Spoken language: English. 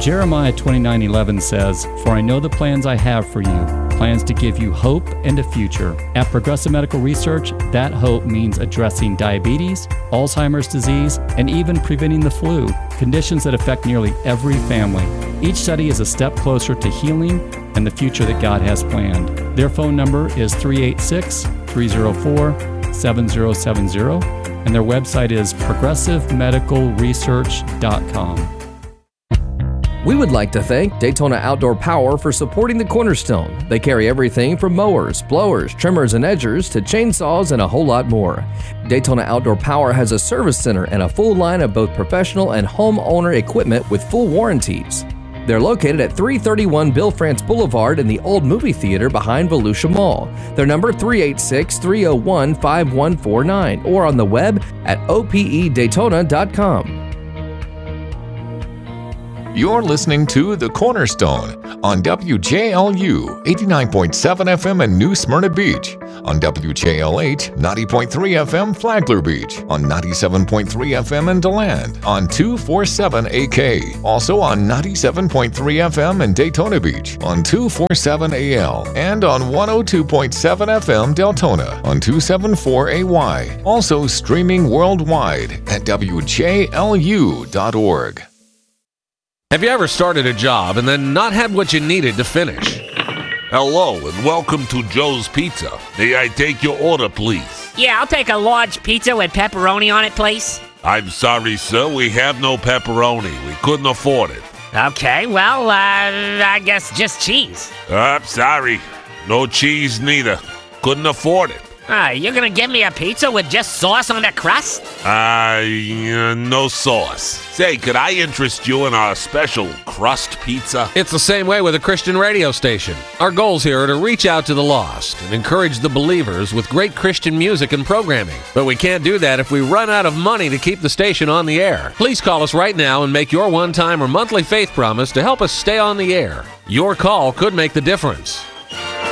Jeremiah 29:11 says, "For I know the plans I have for you, plans to give you hope and a future." At Progressive Medical Research, that hope means addressing diabetes, Alzheimer's disease, and even preventing the flu, conditions that affect nearly every family. Each study is a step closer to healing and the future that God has planned. Their phone number is 386-304-7070, and their website is progressivemedicalresearch.com. We would like to thank Daytona Outdoor Power for supporting the Cornerstone. They carry everything from mowers, blowers, trimmers, and edgers to chainsaws and a whole lot more. Daytona Outdoor Power has a service center and a full line of both professional and homeowner equipment with full warranties. They're located at 331 Bill France Boulevard in the old movie theater behind Volusia Mall. Their number 386-301-5149 or on the web at opedaytona.com. You're listening to The Cornerstone on WJLU 89.7 FM in New Smyrna Beach, on WJLH 90.3 FM Flagler Beach, on 97.3 FM in DeLand, on 247 AK, also on 97.3 FM in Daytona Beach, on 247 AL, and on 102.7 FM Deltona, on 274 AY, also streaming worldwide at WJLU.org. Have you ever started a job and then not had what you needed to finish? Hello and welcome to Joe's Pizza. May I take your order, please? Yeah, I'll take a large pizza with pepperoni on it, please. I'm sorry, sir. We have no pepperoni. We couldn't afford it. Okay, well, I guess just cheese. Sorry. No cheese neither. Couldn't afford it. You're gonna give me a pizza with just sauce on the crust? No sauce. Say, could I interest you in our special crust pizza? It's the same way with a Christian radio station. Our goals here are to reach out to the lost and encourage the believers with great Christian music and programming. But we can't do that if we run out of money to keep the station on the air. Please call us right now and make your one-time or monthly faith promise to help us stay on the air. Your call could make the difference.